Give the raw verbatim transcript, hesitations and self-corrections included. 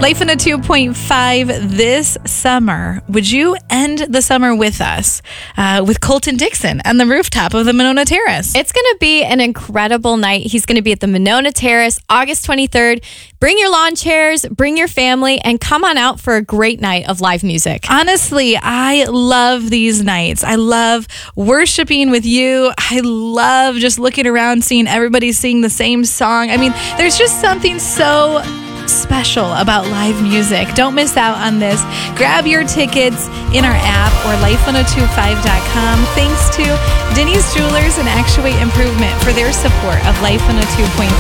Life one oh two point five this summer. Would you end the summer with us, uh, with Colton Dixon on the rooftop of the Monona Terrace? It's going to be an incredible night. He's going to be at the Monona Terrace, August twenty-third. Bring your lawn chairs, bring your family, and come on out for a great night of live music. Honestly, I love these nights. I love worshiping with you. I love just looking around, seeing everybody sing the same song. I mean, there's just something so special about live music. Don't miss out on this. Grab your tickets in our app or life one oh two five dot com. Thanks to Denny's Jewelers and Actuate Improvement for their support of Life one oh two point